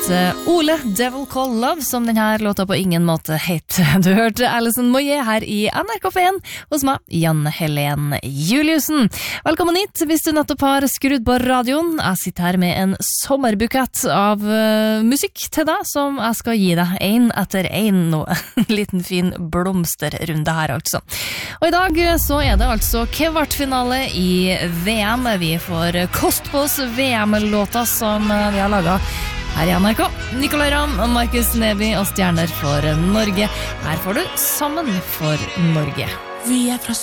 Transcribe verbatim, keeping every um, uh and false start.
Ole Devil Call Love, som denne låta på ingen måte het. Du hørte Alison Moyet her i N R K P en hos meg, Janne Helen Juliussen. Velkommen hit hvis du nettopp har skrudd på radioen. Jeg sitter her med en sommerbukett av uh, musikk til deg, som jeg skal gi deg en etter en nå. En liten fin blomsterrunde her altså. Og i dag så er det altså kvartfinale i V M. Vi får kost på oss V M-låta som vi har laget her i N R K. Nicolai Ramm, Markus Neby og Stjerner for Norge. Her får du Sammen for Norge. Vi er fra